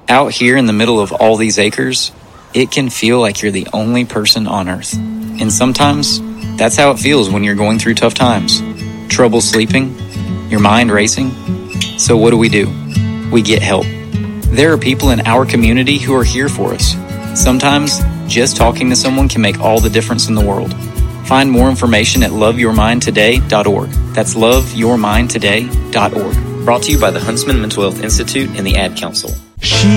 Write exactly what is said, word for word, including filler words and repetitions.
Out here in the middle of all these acres, it can feel like you're the only person on earth. And sometimes, that's how it feels when you're going through tough times. Trouble sleeping, your mind racing. So what do we do? We get help. There are people in our community who are here for us. Sometimes, just talking to someone can make all the difference in the world. Find more information at love your mind today dot org. That's love your mind today dot org. Brought to you by the Huntsman Mental Health Institute and the Ad Council. She